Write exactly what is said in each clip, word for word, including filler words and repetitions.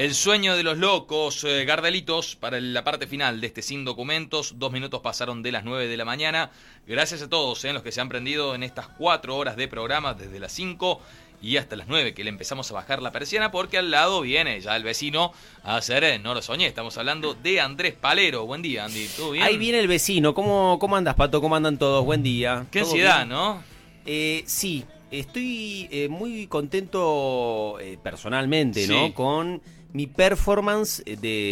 El sueño de los locos, eh, Gardelitos, para la parte final de este Sin Documentos. Dos minutos pasaron de las nueve de la mañana. Gracias a todos eh, los que se han prendido en estas cuatro horas de programa, desde las cinco y hasta las nueve, que le empezamos a bajar la persiana, porque al lado viene ya el vecino a hacer eh, No lo soñé. Estamos hablando de Andrés Palero. Buen día, Andy. ¿Todo bien? Ahí viene el vecino. ¿Cómo, cómo andas, Pato? ¿Cómo andan todos? Buen día. Qué ansiedad, ¿no? Eh, sí, estoy eh, muy contento eh, personalmente, ¿no? Sí. Con mi performance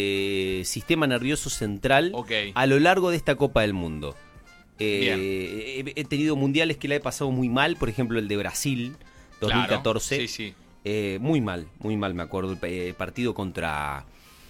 de sistema nervioso central Ok. a lo largo de esta Copa del Mundo. Bien. Eh, he, he tenido mundiales que la he pasado muy mal, por ejemplo el de Brasil, dos mil catorce. Claro. Sí, sí. Eh, muy mal, muy mal, me acuerdo. El eh, partido contra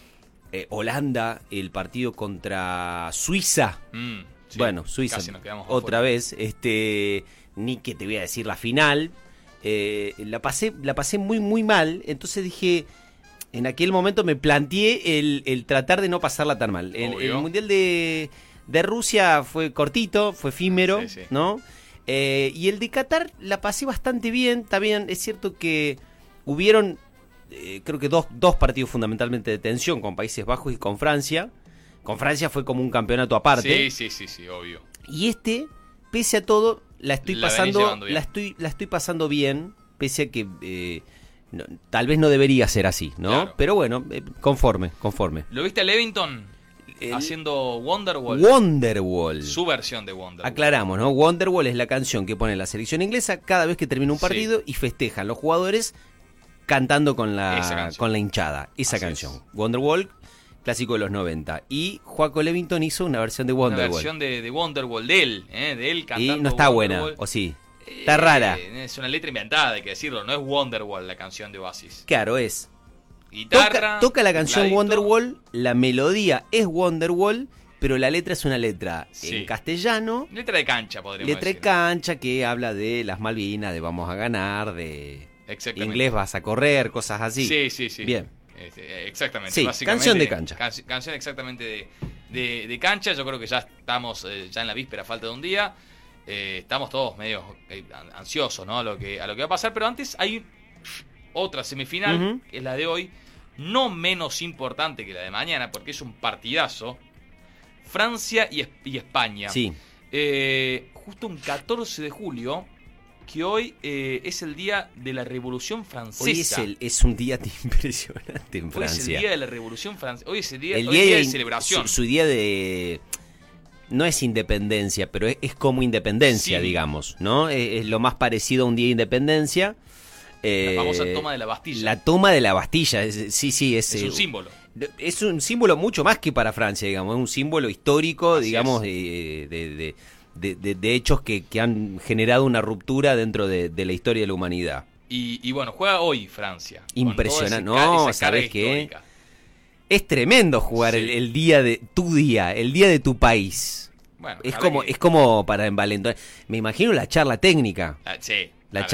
eh, Holanda, el partido contra Suiza. Mm, sí. Bueno, Suiza, Casi nos quedamos otra afuera. vez. Este, ni que te voy a decir la final. Eh, la pasé, la pasé muy, muy mal. Entonces dije, en aquel momento me planteé el, el tratar de no pasarla tan mal. El, el Obvio. mundial de, de Rusia fue cortito, fue efímero, Sí, sí. ¿no? Eh, y el de Qatar la pasé bastante bien. También es cierto que hubieron, eh, creo que dos, dos partidos fundamentalmente de tensión, con Países Bajos y con Francia. Con Francia fue como un campeonato aparte. Sí, sí, sí, sí, obvio. Y este, pese a todo, la estoy La venís pasando, llevando bien. la estoy, la estoy pasando bien, pese a que eh, no, tal vez no debería ser así, ¿no? Claro. Pero bueno, eh, conforme, conforme. ¿Lo viste a Levington El- haciendo Wonderwall? Wonderwall. Su versión de Wonderwall. Aclaramos, ¿no? Wonderwall es la canción que pone la selección inglesa cada vez que termina un Sí. partido y festejan los jugadores cantando con Esa la, canción. con la hinchada. Esa Así canción. es. Wonderwall, clásico de los noventa. Y Joaco Levington hizo una versión de Una Wonderwall. versión de, de Wonderwall, de él, ¿eh? de él Y cantando no está buena, Wonderwall. ¿o sí? Está Eh, rara. Es una letra inventada, hay que decirlo. No es Wonderwall la canción de Oasis. Claro, es. Guitarra. Toca, toca la canción tecladito. Wonderwall, la melodía es Wonderwall, pero la letra es una letra Sí. en castellano, Letra de cancha, podríamos letra de decir. cancha que habla de las Malvinas, de vamos a ganar, de Exactamente. inglés vas a correr, cosas así. Sí, sí, sí. Bien. Este, exactamente. Sí, básicamente, canción de cancha. can- canción exactamente de, de, de cancha. Yo creo que ya estamos eh, ya en la víspera, falta de un día. Eh, estamos todos medio eh, an- ansiosos, ¿no? A lo que, a lo que va a pasar. Pero antes hay otra semifinal, Ujú. que es la de hoy. No menos importante que la de mañana, porque es un partidazo. Francia y, Es- y España. Sí. Eh, justo un catorce de julio, que hoy eh, es el día de la Revolución Francesa. Hoy es, el, es un día impresionante en Hoy es el Francia. día de la Revolución Francesa. Hoy es el día, El hoy es día día de de- celebración. Su, su día de... No es independencia, pero es, es como independencia, Sí. digamos, ¿no? Es, es lo más parecido a un día de independencia. Eh, La famosa toma de la Bastilla. La toma de la Bastilla, es- sí, sí, es, es un eh, símbolo. es un símbolo mucho más que para Francia, digamos, es un símbolo histórico, Así digamos, es. eh, de, de, de, de- de hechos que, que han generado una ruptura dentro de, de la historia de la humanidad. Y, y bueno, juega hoy Francia. con Impresionante. toda esa ca- No, esa carga ¿sabés qué? histórica. Es tremendo jugar Sí. el, el día de tu día, el día de tu país. Bueno, Es ojalá como, que- es como para envalentonar. Me imagino la charla técnica. Ah, sí,